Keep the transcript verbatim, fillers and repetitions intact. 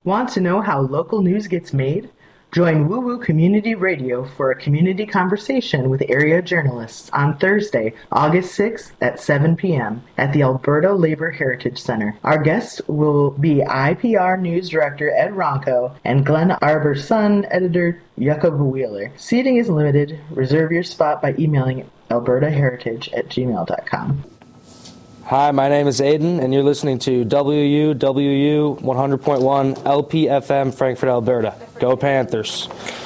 Want to know how local news gets made? Join Woo Woo Community Radio for a community conversation with area journalists on Thursday, August sixth at seven p.m. at the Alberta Labor Heritage Center. Our guests will be I P R News Director Ed Ronco and Glen Arbor Sun Editor Jakob Wheeler. Seating is limited. Reserve your spot by emailing albertaheritage at gmail dot com. Hi, my name is Aiden, and you're listening to W U W U one hundred point one L P F M, Frankfurt, Alberta. Go Panthers.